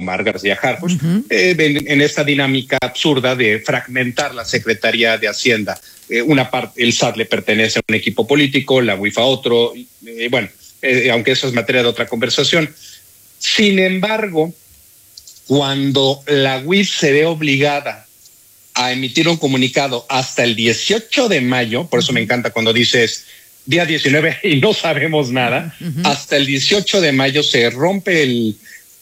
Omar García Harfuch, en esta dinámica absurda de fragmentar la Secretaría de Hacienda. Una parte, el SAT le pertenece a un equipo político, la UIF a otro, aunque eso es materia de otra conversación. Sin embargo, cuando la UIF se ve obligada a emitir un comunicado hasta el 18 de mayo, por eso me encanta cuando dices día 19 y no sabemos nada, hasta el 18 de mayo se rompe el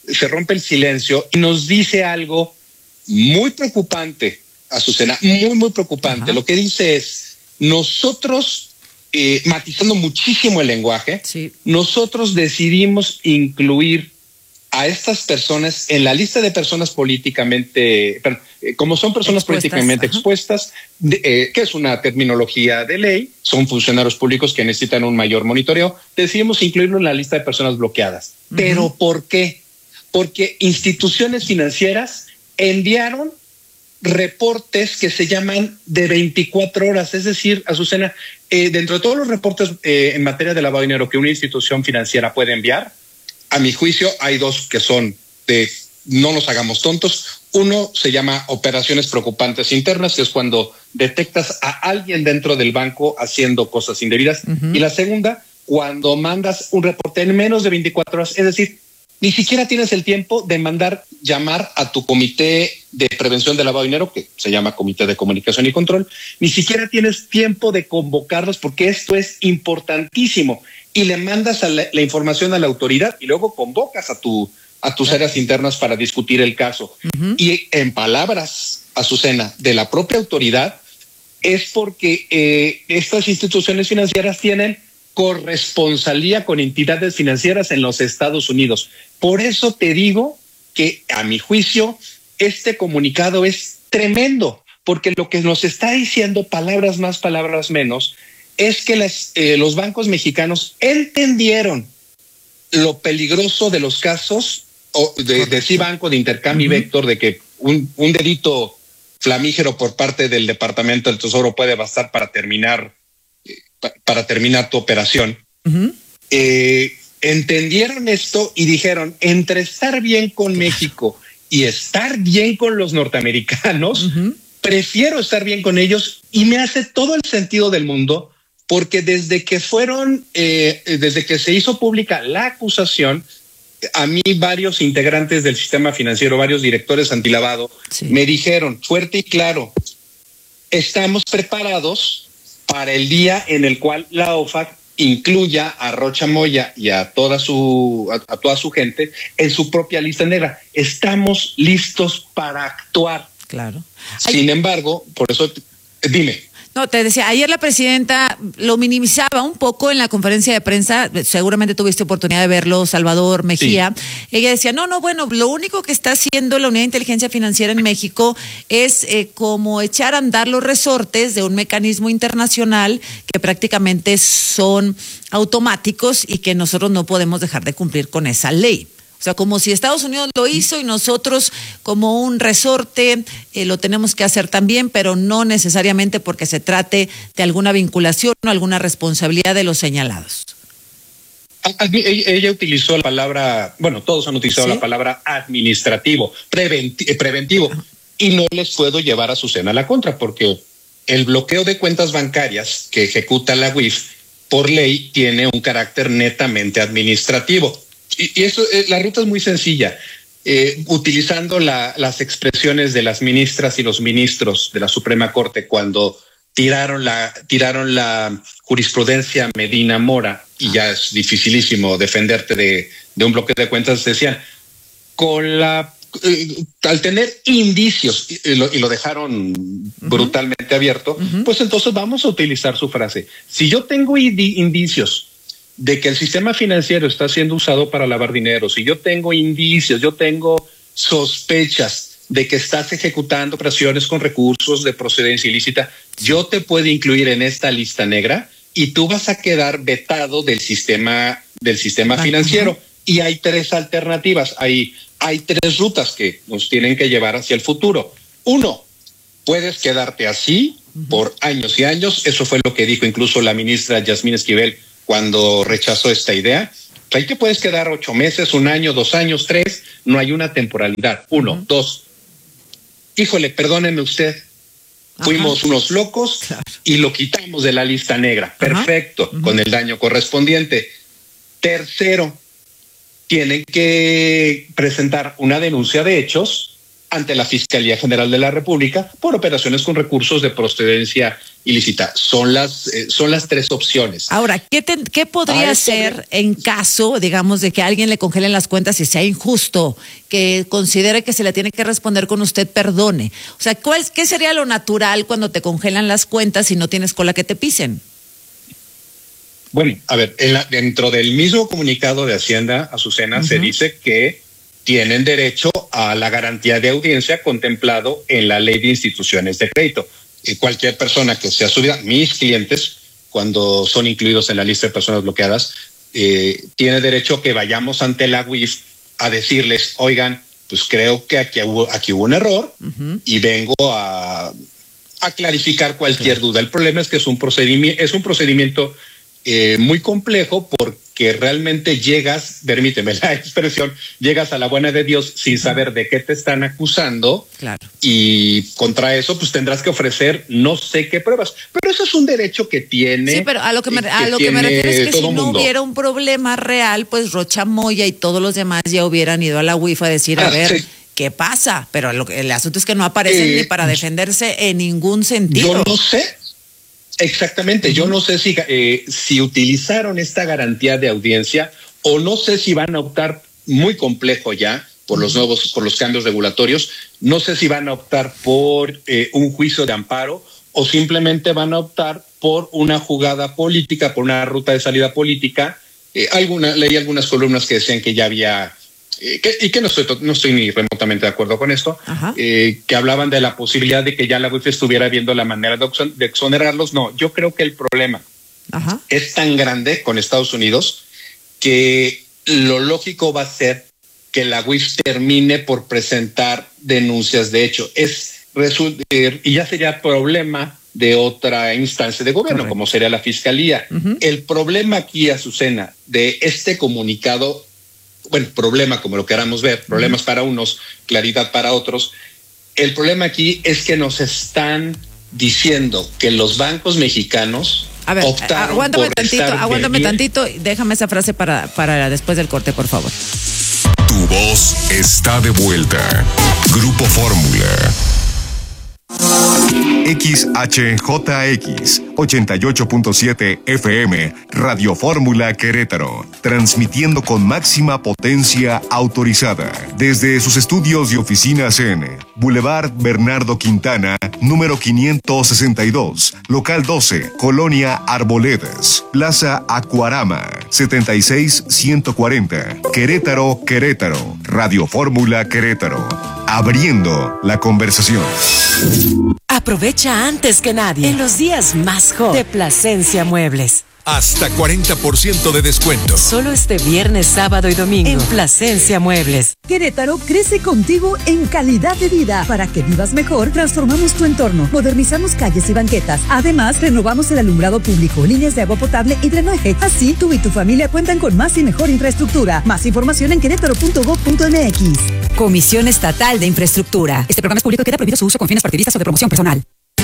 silencio y nos dice algo muy preocupante, Azucena, muy preocupante. Lo que dice es, nosotros, matizando muchísimo el lenguaje, nosotros decidimos incluir a estas personas en la lista de personas políticamente, como son personas políticamente expuestas, que es una terminología de ley, son funcionarios públicos que necesitan un mayor monitoreo, decidimos incluirlo en la lista de personas bloqueadas. ¿Pero por qué? Porque instituciones financieras enviaron reportes que se llaman de 24 horas, es decir, Azucena, dentro de todos los reportes en materia de lavado de dinero que una institución financiera puede enviar, a mi juicio hay dos que son de no nos hagamos tontos. Uno se llama operaciones preocupantes internas, que es cuando detectas a alguien dentro del banco haciendo cosas indebidas. Y la segunda, cuando mandas un reporte en menos de 24 horas, es decir, ni siquiera tienes el tiempo de llamar a tu comité de prevención de lavado de dinero, que se llama Comité de Comunicación y Control, ni siquiera tienes tiempo de convocarlos porque esto es importantísimo. Y le mandas la información a la autoridad y luego convocas a tus áreas internas para discutir el caso. Y en palabras, Azucena, de la propia autoridad, es porque estas instituciones financieras tienen corresponsalía con entidades financieras en los Estados Unidos. Por eso te digo que, a mi juicio, este comunicado es tremendo, porque lo que nos está diciendo, palabras más, palabras menos, es que los bancos mexicanos entendieron lo peligroso de los casos de Cibanco, de Intercam y Vector, de que un delito flamígero por parte del Departamento del Tesoro puede bastar para terminar tu operación. Entendieron esto y dijeron, entre estar bien con México y estar bien con los norteamericanos, prefiero estar bien con ellos, y me hace todo el sentido del mundo, porque desde que se hizo pública la acusación, a mí varios integrantes del sistema financiero, varios directores antilavado, me dijeron fuerte y claro, estamos preparados para el día en el cual la OFAC incluya a Rocha Moya y a toda su gente en su propia lista negra. Estamos listos para actuar. Claro. Sin embargo, por eso, dime. No, te decía, ayer la presidenta lo minimizaba un poco en la conferencia de prensa, seguramente tuviste oportunidad de verlo, Salvador Mejía. Sí. Ella decía, bueno, lo único que está haciendo la Unidad de Inteligencia Financiera en México es como echar a andar los resortes de un mecanismo internacional que prácticamente son automáticos y que nosotros no podemos dejar de cumplir con esa ley. O sea, como si Estados Unidos lo hizo y nosotros como un resorte lo tenemos que hacer también, pero no necesariamente porque se trate de alguna vinculación o alguna responsabilidad de los señalados. Ella utilizó la palabra, todos han utilizado la palabra administrativo, preventivo, y no les puedo llevar a Azucena a la contra, porque el bloqueo de cuentas bancarias que ejecuta la UIF por ley tiene un carácter netamente administrativo. Y eso, la ruta es muy sencilla. Utilizando las expresiones de las ministras y los ministros de la Suprema Corte cuando tiraron la jurisprudencia Medina Mora, y ya es dificilísimo defenderte de un bloqueo de cuentas, decían, al tener indicios, y lo dejaron brutalmente abierto, pues entonces vamos a utilizar su frase. Si yo tengo indicios de que el sistema financiero está siendo usado para lavar dinero, si yo tengo indicios, yo tengo sospechas de que estás ejecutando operaciones con recursos de procedencia ilícita, yo te puedo incluir en esta lista negra y tú vas a quedar vetado del sistema financiero. Y hay tres alternativas, hay tres rutas que nos tienen que llevar hacia el futuro. Uno, puedes quedarte así por años y años, eso fue lo que dijo incluso la ministra Yasmín Esquivel cuando rechazó esta idea. Ahí te puedes quedar 8 meses, 1 año, 2 años, 3, no hay una temporalidad. 1, 2. Híjole, perdóneme usted, fuimos unos locos y lo quitamos de la lista negra. Perfecto, con el daño correspondiente. Tercero, tienen que presentar una denuncia de hechos ante la Fiscalía General de la República por operaciones con recursos de procedencia ilícita. Son las 3 opciones. Ahora, ¿qué podría hacer en caso, digamos, de que a alguien le congelen las cuentas y sea injusto, que considere que se le tiene que responder con usted perdone? O sea, ¿qué sería lo natural cuando te congelan las cuentas y no tienes cola que te pisen? Bueno, a ver, dentro del mismo comunicado de Hacienda, Azucena, se dice que tienen derecho a la garantía de audiencia contemplado en la Ley de Instituciones de Crédito. Cualquier persona que sea subida, mis clientes, cuando son incluidos en la lista de personas bloqueadas, tiene derecho a que vayamos ante la UIF a decirles, oigan, pues creo que aquí hubo un error y vengo a clarificar cualquier duda. El problema es que es un procedimiento muy complejo porque realmente llegas, permíteme la expresión, llegas a la buena de Dios sin saber de qué te están acusando. Claro. Y contra eso pues tendrás que ofrecer no sé qué pruebas, pero eso es un derecho que tiene. Sí, pero a lo que me refiero es que si no hubiera un problema real, pues Rocha Moya y todos los demás ya hubieran ido a la UIF a decir, a ver, ¿qué pasa? Pero el asunto es que no aparecen ni para defenderse en ningún sentido. Yo no sé. Exactamente, yo no sé si utilizaron esta garantía de audiencia o no sé si van a optar, muy complejo ya por los cambios regulatorios, no sé si van a optar por un juicio de amparo o simplemente van a optar por una jugada política, por una ruta de salida política. Leí algunas columnas que decían que ya había y que no estoy ni remotamente de acuerdo con esto, que hablaban de la posibilidad de que ya la UIF estuviera viendo la manera de exonerarlos. No, yo creo que el problema es tan grande con Estados Unidos que lo lógico va a ser que la UIF termine por presentar denuncias de hecho. Y ya sería problema de otra instancia de gobierno, como sería la Fiscalía. El problema aquí, Azucena, de este comunicado, bueno, problema como lo queramos ver, problemas para unos, claridad para otros. El problema aquí es que nos están diciendo que los bancos mexicanos optaron aguántame tantito, déjame esa frase para después del corte, por favor. Tu voz está de vuelta. Grupo Fórmula. XHJX 88.7 FM, Radio Fórmula Querétaro, transmitiendo con máxima potencia autorizada desde sus estudios y oficinas en Boulevard Bernardo Quintana, número 562, local 12, Colonia Arboledas, Plaza Acuarama, 76140, Querétaro, Radio Fórmula Querétaro, abriendo la conversación. Aprovecha antes que nadie en los días más hot de Plasencia Muebles. Hasta 40% de descuento. Solo este viernes, sábado y domingo en Plasencia Muebles. Querétaro crece contigo en calidad de vida. Para que vivas mejor, transformamos tu entorno, modernizamos calles y banquetas. Además, renovamos el alumbrado público, líneas de agua potable y drenaje. Así, tú y tu familia cuentan con más y mejor infraestructura. Más información en querétaro.gov.mx. Comisión Estatal de Infraestructura. Este programa es público y queda prohibido su uso con fines partidistas o de promoción personal.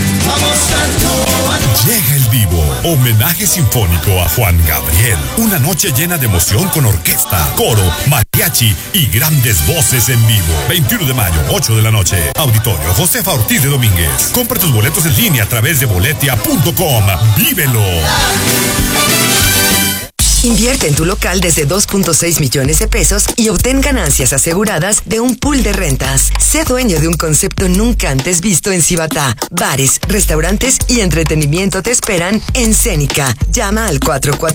Llega el Vivo, homenaje sinfónico a Juan Gabriel. Una noche llena de emoción con orquesta, coro, mariachi y grandes voces en vivo. 21 de mayo, 8 de la noche. Auditorio Josefa Ortiz de Domínguez. Compra tus boletos en línea a través de boletia.com. ¡Vívelo! Invierte en tu local desde 2.6 millones de pesos y obtén ganancias aseguradas de un pool de rentas. Sé dueño de un concepto nunca antes visto en Cibatá. Bares, restaurantes y entretenimiento te esperan en Cénica. Llama al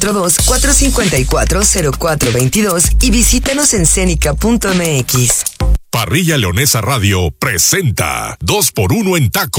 442-454-0422 y visítanos en cenica.mx. Parrilla Leonesa Radio presenta 2x1 en taco.